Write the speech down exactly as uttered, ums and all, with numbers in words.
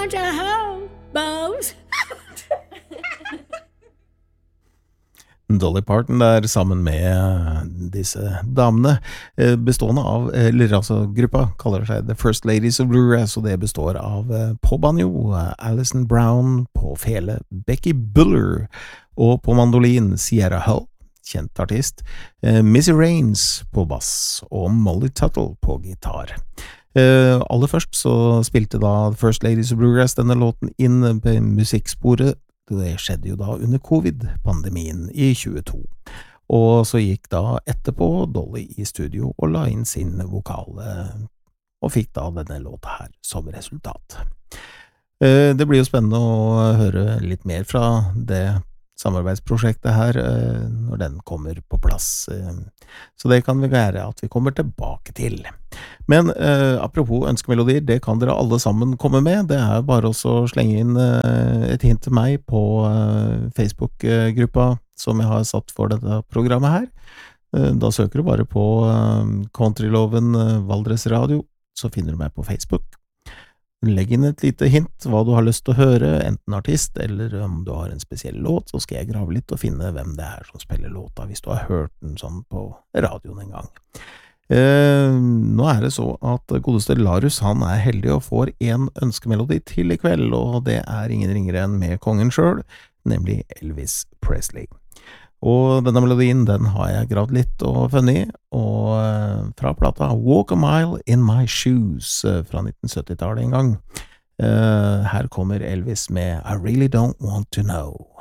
bunch of hobos. Dolly Parton der sammen med disse damene, bestående av, eller altså gruppa kaller seg The First Ladies of Bluegrass, og det består av på banjo, Alison Brown, på fele, Becky Buller, og på mandolin, Sierra Hull, kjent artist, Missy Raines på bass, og Molly Tuttle på gitar. Uh, aller først så spilte da The First Ladies of Bluegrass denne låten inn på musikksporet. Det skjedde jo da under covid-pandemien i tjueto. Og så gikk da etterpå Dolly i studio og la inn sin vokale, og fikk da denne låta her som resultat. Uh, det blir jo spennende å høre litt mer fra det samarbeidsprosjektet her uh, når den kommer på plass. Uh, så det kan vi være at vi kommer tilbake til. Men uh, apropos ønskemelodier, det kan dere alle sammen komme med. Det er bare også å slenge inn uh, et hint til meg på uh, Facebook-gruppa som jeg har satt for dette programmet her. Uh, da søker du bare på uh, Countryloven uh, Valdres Radio, så finner du meg på Facebook. Legg inn et lite hint hva du har lyst til å høre, enten artist eller om du har en spesiell låt, så skal jeg grave litt og finne hvem det er som spiller låta, hvis du har hørt den sånn på radioen en gang. Eh, nå er det så at godeste Larus, han er heldig og får en ønskemelodi til i kveld, og det er ingen ringere enn med kongen selv, nemlig Elvis Presley. Og denne melodien, den har jeg gravd litt og funnet, og fra plata Walk a Mile in My Shoes fra nitten sytti-tallet en gang. Her kommer Elvis med I Really Don't Want to Know.